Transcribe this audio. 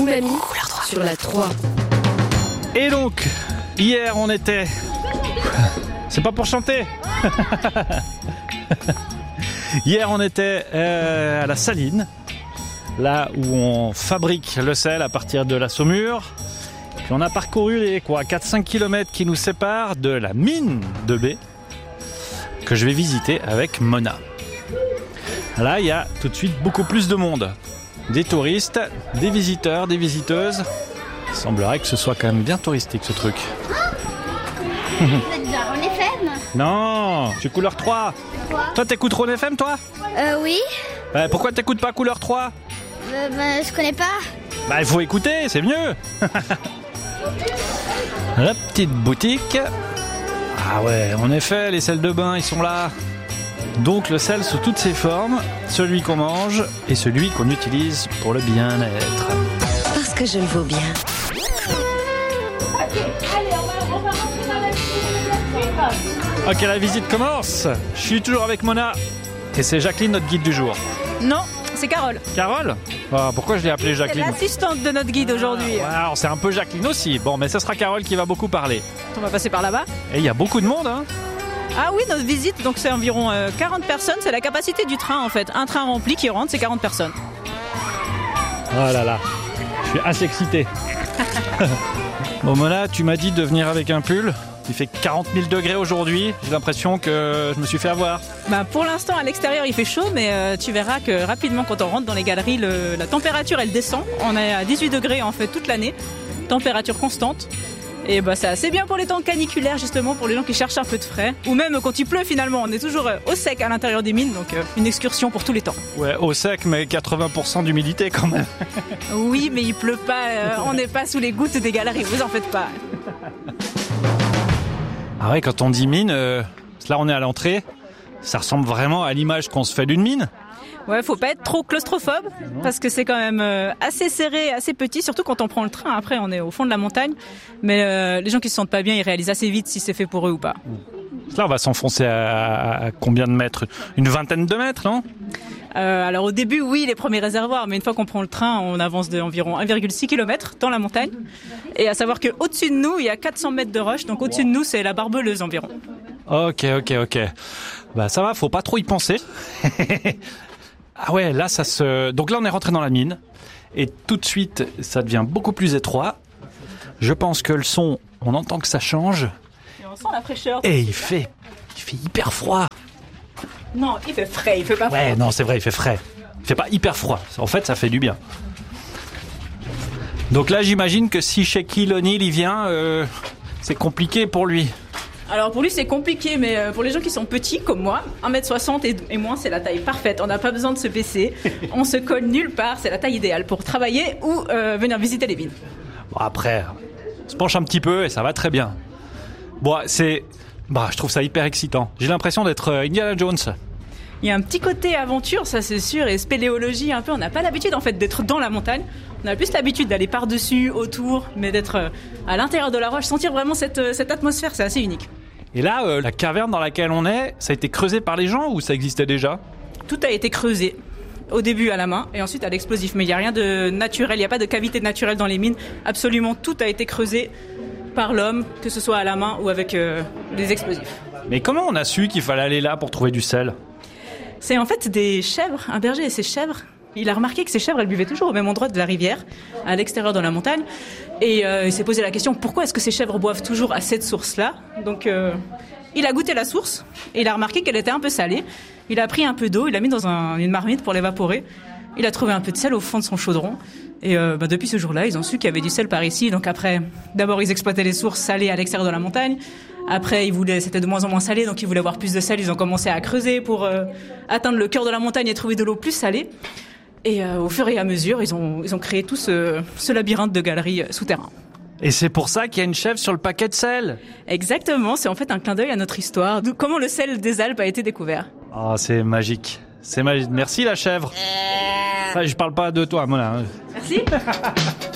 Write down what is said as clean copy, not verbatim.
Umami sur la 3. Et donc, hier on était... C'est pas pour chanter. Hier on était à la Saline, là où on fabrique le sel à partir de la saumure. Puis on a parcouru les 4-5 km qui nous séparent de la mine de baie que je vais visiter avec Mona. Là, il y a tout de suite beaucoup plus de monde. Des touristes, des visiteurs, des visiteuses. Il semblerait que ce soit quand même bien touristique ce truc. Vous êtes déjà en FM? Non, tu couleur 3. Toi, t'écoutes Rhône FM, toi? Oui. Pourquoi t'écoutes pas couleur 3? Je connais pas. Il faut écouter, c'est mieux. La petite boutique. Ah ouais, en effet, les sels de bain, ils sont là. Donc le sel sous toutes ses formes, celui qu'on mange et celui qu'on utilise pour le bien-être. Parce que je le vaux bien. Ok, la visite commence. Je suis toujours avec Mona. Et c'est Jacqueline, notre guide du jour. Non, c'est Carole. Carole? Pourquoi je l'ai appelée Jacqueline? C'est l'assistante de notre guide aujourd'hui. Alors c'est un peu Jacqueline aussi. Bon, mais ce sera Carole qui va beaucoup parler. On va passer par là-bas. Et il y a beaucoup de monde, hein? Ah oui, notre visite, donc c'est environ 40 personnes. C'est la capacité du train en fait. Un train rempli qui rentre, c'est 40 personnes. Oh là là, je suis assez excité. Bon Mona, tu m'as dit de venir avec un pull. Il fait 40 000 degrés aujourd'hui. J'ai l'impression que je me suis fait avoir. Pour l'instant, à l'extérieur, il fait chaud, mais tu verras que rapidement, quand on rentre dans les galeries, la température, elle descend. On est à 18 degrés en fait toute l'année. Température constante. Et c'est assez bien pour les temps caniculaires, justement, pour les gens qui cherchent un peu de frais. Ou même quand il pleut, finalement, on est toujours au sec à l'intérieur des mines, donc une excursion pour tous les temps. Ouais, au sec, mais 80% d'humidité quand même. Oui, mais il pleut pas, on n'est pas sous les gouttes des galeries, vous en faites pas. Ah ouais, quand on dit mine, là on est à l'entrée, ça ressemble vraiment à l'image qu'on se fait d'une mine. Ouais, faut pas être trop claustrophobe, parce que c'est quand même assez serré, assez petit, surtout quand on prend le train. Après, on est au fond de la montagne, mais les gens qui se sentent pas bien, ils réalisent assez vite si c'est fait pour eux ou pas. Là, on va s'enfoncer à combien de mètres? Une vingtaine de mètres, non? Alors au début, oui, les premiers réservoirs, mais une fois qu'on prend le train, on avance d'environ 1,6 km dans la montagne. Et à savoir qu'au-dessus de nous, il y a 400 mètres de roche, donc au-dessus de nous, c'est la Barbeleuse environ. Ok. Ça va, faut pas trop y penser. Ah ouais, là, donc là, on est rentré dans la mine. Et tout de suite, ça devient beaucoup plus étroit. Je pense que le son, on entend que ça change. Et on sent la fraîcheur. Et il fait hyper froid. Non, il fait frais, il fait pas froid. Ouais, non, c'est vrai, il fait frais. Il fait pas hyper froid. En fait, ça fait du bien. Donc là, j'imagine que si Shaquille O'Neal y vient, c'est compliqué pour lui. Alors pour lui, c'est compliqué, mais pour les gens qui sont petits, comme moi, 1m60 et moins, c'est la taille parfaite. On n'a pas besoin de se baisser. On se colle nulle part. C'est la taille idéale pour travailler ou venir visiter les mines. Bon, après, on se penche un petit peu et ça va très bien. Bon, je trouve ça hyper excitant. J'ai l'impression d'être Indiana Jones. Il y a un petit côté aventure, ça c'est sûr, et spéléologie un peu. On n'a pas l'habitude en fait d'être dans la montagne. On a plus l'habitude d'aller par-dessus, autour, mais d'être à l'intérieur de la roche, sentir vraiment cette atmosphère, c'est assez unique. Et là, la caverne dans laquelle on est, ça a été creusé par les gens ou ça existait déjà? Tout a été creusé. Au début à la main et ensuite à l'explosif. Mais il n'y a rien de naturel, il n'y a pas de cavité naturelle dans les mines. Absolument tout a été creusé par l'homme, que ce soit à la main ou avec des explosifs. Mais comment on a su qu'il fallait aller là pour trouver du sel? C'est en fait des chèvres, un berger et ses chèvres. Il a remarqué que ces chèvres, elles buvaient toujours au même endroit de la rivière, à l'extérieur de la montagne. Et il s'est posé la question, pourquoi est-ce que ces chèvres boivent toujours à cette source-là? Donc il a goûté la source et il a remarqué qu'elle était un peu salée. Il a pris un peu d'eau, il l'a mis dans une marmite pour l'évaporer. Il a trouvé un peu de sel au fond de son chaudron. Et depuis ce jour-là, ils ont su qu'il y avait du sel par ici. Donc après, d'abord, ils exploitaient les sources salées à l'extérieur de la montagne. Après, c'était de moins en moins salé, donc ils voulaient avoir plus de sel. Ils ont commencé à creuser pour atteindre le cœur de la montagne et trouver de l'eau plus salée. Et au fur et à mesure, ils ont créé tout ce labyrinthe de galeries souterrains. Et c'est pour ça qu'il y a une chèvre sur le paquet de sel. Exactement, c'est en fait un clin d'œil à notre histoire, comment le sel des Alpes a été découvert. Oh, c'est magique. C'est magique. Merci la chèvre. Je parle pas de toi, Mona. Merci.